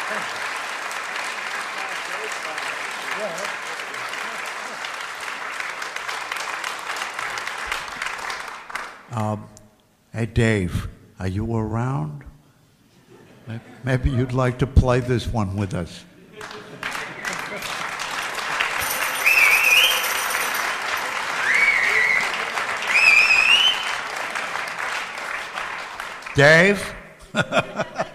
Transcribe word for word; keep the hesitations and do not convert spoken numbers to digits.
Um, hey, Dave, are you around? Maybe you'd like to play this one with us. Dave?